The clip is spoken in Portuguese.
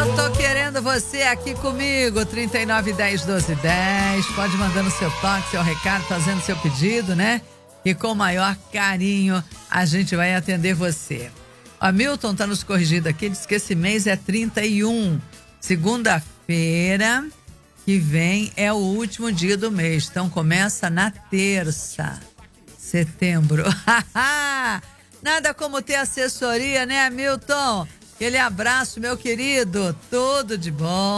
Eu tô querendo você aqui comigo, 3910-1210. Pode mandando seu toque, seu recado, fazendo seu pedido, né? E com o maior carinho a gente vai atender você. O Milton tá nos corrigindo aqui, diz que esse mês é 31. Segunda-feira que vem é o último dia do mês. Então começa na terça, setembro. Nada como ter assessoria, né, Milton? Aquele abraço, meu querido. Tudo de bom.